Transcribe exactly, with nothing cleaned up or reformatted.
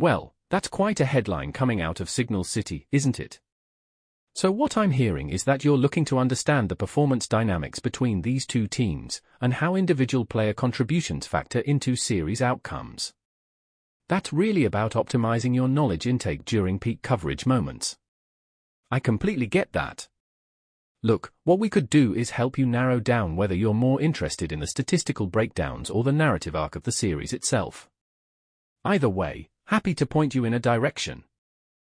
Well, that's quite a headline coming out of Signal City, isn't it? So what I'm hearing is that you're looking to understand the performance dynamics between these two teams, and how individual player contributions factor into series outcomes. That's really about optimizing your knowledge intake during peak coverage moments. I completely get that. Look, what we could do is help you narrow down whether you're more interested in the statistical breakdowns or the narrative arc of the series itself. Either way, happy to point you in a direction.